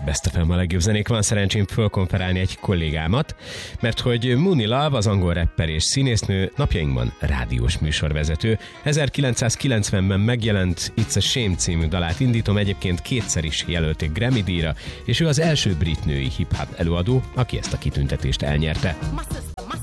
Best FM a legjobb zenék. Van szerencsém fölkonferálni egy kollégámat, mert hogy Mooney Love, az angol rapper és színésznő, napjainkban rádiós műsorvezető. 1990-ben megjelent It's a Shame című dalát indítom, egyébként kétszer is jelölték Grammy-díjra, és ő az első brit női hip-hop előadó, aki ezt a kitüntetést elnyerte.